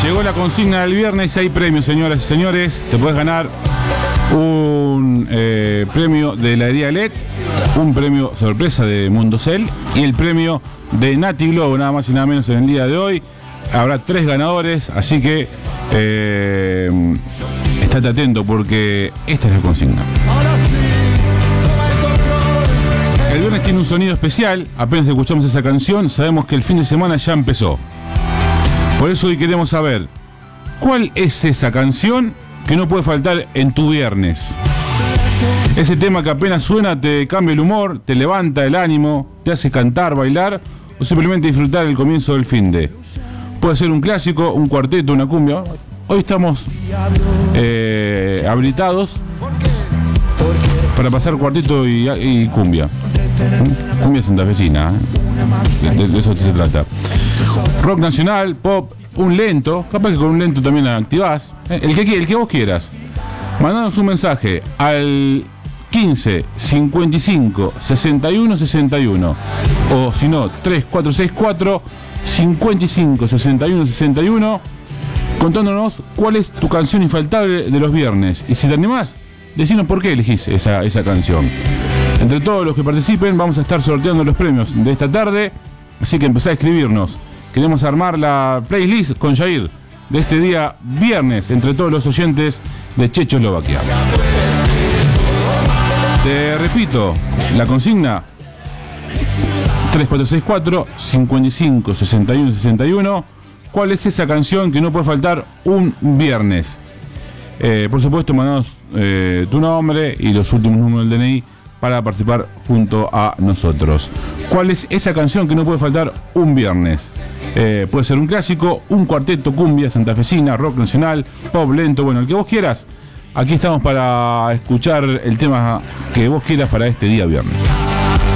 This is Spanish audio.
Llegó la consigna del viernes, hay premios, señoras y señores. Te puedes ganar un premio de la heladería LED, un premio sorpresa de Mundocel y el premio de Nati Globo, nada más y nada menos en el día de hoy. Habrá 3 ganadores, así que estate atento porque esta es la consigna. El viernes tiene un sonido especial, apenas escuchamos esa canción, sabemos que el fin de semana ya empezó. Por eso hoy queremos saber, ¿cuál es esa canción que no puede faltar en tu viernes? Ese tema que apenas suena te cambia el humor, te levanta el ánimo, te hace cantar, bailar o simplemente disfrutar el comienzo del finde. Puede ser un clásico, un cuarteto, una cumbia. Hoy estamos habilitados para pasar cuarteto y cumbia. Cumbia santafesina, de eso se trata. Rock nacional, pop, un lento, capaz que con un lento también activás. El que vos quieras. Mandanos un mensaje al 15 55 61 61 o si no 3464 55 61 61 contándonos cuál es tu canción infaltable de los viernes y si te animás, decinos por qué elegís esa canción. Entre todos los que participen vamos a estar sorteando los premios de esta tarde, así que empezá a escribirnos. Queremos armar la playlist con Jair de este día viernes entre todos los oyentes de Checoslovaquia. Te repito, la consigna 3464 55 61 61. ¿Cuál es esa canción que no puede faltar un viernes? Por supuesto, mandanos tu nombre y los últimos números del DNI para participar junto a nosotros. ¿Cuál es esa canción que no puede faltar un viernes? Puede ser un clásico, un cuarteto, cumbia santafesina, rock nacional, pop lento, bueno, el que vos quieras. Aquí estamos para escuchar el tema que vos quieras para este día viernes.